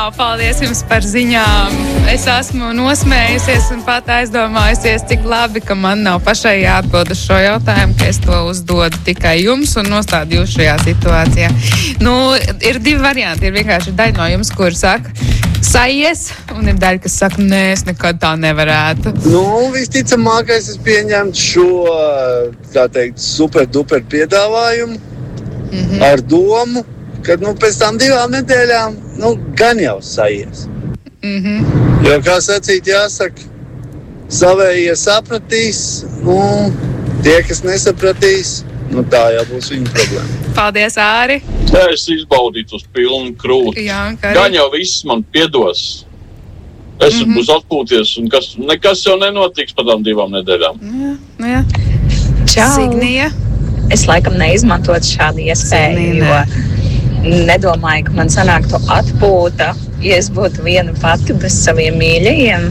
paldies jums par ziņām. Es esmu nosmējusies un pat aizdomājusies, cik labi, ka man nav pašai jāatbild uz šo jautājumu, ka es to uzdodu tikai jums un nostādu jūs šajā situācijā. Ir divi varianti. Ir vienkārši daļa no jums, kur saka, sajies, un ir daļa, kas saka, nē, es nekad tā nevarētu. Visticamākais es pieņemtu šo, kā teikt, super-duper piedāvājumu ar domu, kad pēc tam 2 nedēļām gan jau sajies. Jo, kā sacīt, jāsaka, savējie sapratīs, tie, kas nesapratīs, tā jau būs viņa problēma. Paldies, Āri! Es izbaudītu uz pilnu krūti. Gan jau viss man piedos. Es būs atpūties, un nekas jau nenotiks pa tām 2 nedēļām. Jā. Čau! Signija? Es laikam neizmantotu šādu iespēju, jo nedomāju, ka man sanāktu atpūta, ja es būtu viena pati bez saviem mīļajiem.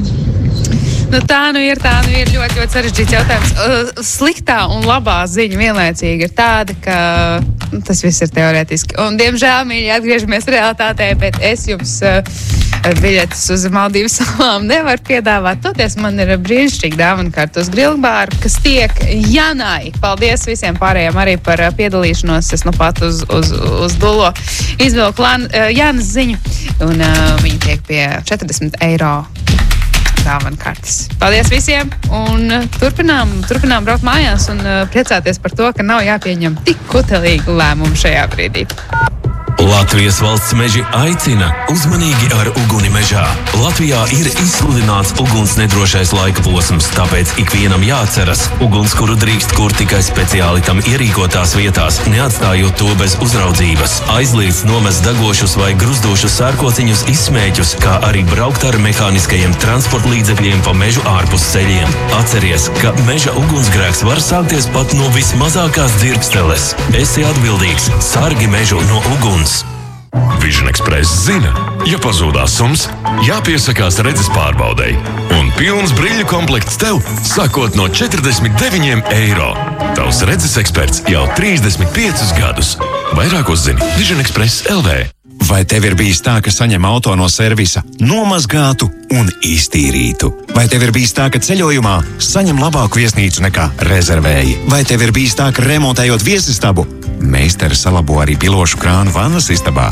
Tā ir ļoti, ļoti sarežģīts jautājums. Sliktā un labā ziņa vienlaicīgi ir tāda, ka tas viss ir teorētiski. Un, diemžēl, mīļi, atgriežamies realitātē, bet es jums biļetes uz Maldīvu salām nevaru piedāvāt. Toties man ir brīnišķīgi dāvankārta uz Grillbāru, kas tiek Janai. Paldies visiem pārējiem arī par piedalīšanos. Es pat uz Dulo izvilku Jānas ziņu, un viņi tiek pie 40 eiro. Dāvankartes. Paldies visiem un turpinām braukt mājās un priecāties par to, ka nav jāpieņem tik kutelīgu lēmumu šajā brīdī. Latvijas valsts meži aicina uzmanīgi ar uguni mežā. Latvijā ir izsludināts uguns nedrošais laika posms, tāpēc ikvienam jāatceras, ugunskura drīkst kur tikai speciāli tam ierīkotās vietās, neatstājot to bez uzraudzības. Aizliedz nomest degošus vai gruzdošus sērkociņus, izsmēķus, kā arī braukt ar mehāniskajiem transporta līdzekļiem pa mežu ārpus ceļiem. Atceries, ka meža ugunsgrēks var sākties pat no vismazākās dzirksteles. Esi atbildīgs, sargi mežu no uguns. Vision Express zina, ja pazūdās sums, jāpiesakās redzes pārbaudei. Un pilns brīļu komplekts tev, sākot no 49 eiro. Tavs redzes eksperts jau 35 gadus. Vairāk uzzini Vision Express LV. Vai tev ir bijis tā, ka saņem auto no servisa, nomazgātu un iztīrītu? Vai tev ir bijis tā, ka ceļojumā saņem labāku viesnīcu nekā rezervēji? Vai tev ir bijis tā, ka remontējot viesistabu, meistari salabo arī pilošu krānu vannas istabā?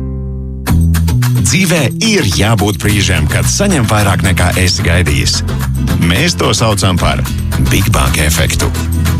Dzīvē ir jābūt brīžiem, kad saņem vairāk nekā esi gaidījis. Mēs to saucam par Big Bang efektu.